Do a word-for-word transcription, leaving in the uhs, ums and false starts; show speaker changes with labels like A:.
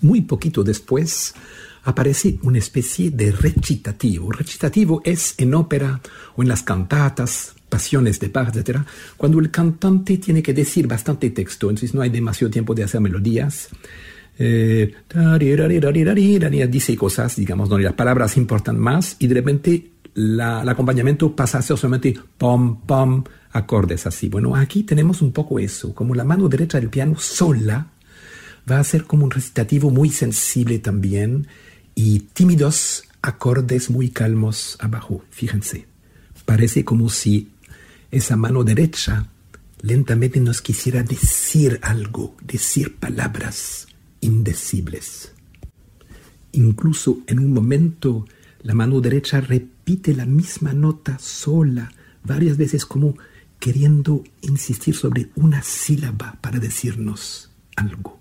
A: Muy poquito después aparece una especie de recitativo. Recitativo es en ópera o en las cantatas, Pasiones de Bach, etcétera, cuando el cantante tiene que decir bastante texto, entonces no hay demasiado tiempo de hacer melodías. Eh, dice cosas, digamos, donde las palabras importan más y de repente la, el acompañamiento pasa a ser solamente pom, pom, acordes así. Bueno, aquí tenemos un poco eso, como la mano derecha del piano sola va a ser como un recitativo muy sensible también y tímidos acordes muy calmos abajo. Fíjense, parece como si esa mano derecha lentamente nos quisiera decir algo, decir palabras indecibles. Incluso en un momento la mano derecha repite la misma nota sola varias veces como queriendo insistir sobre una sílaba para decirnos algo.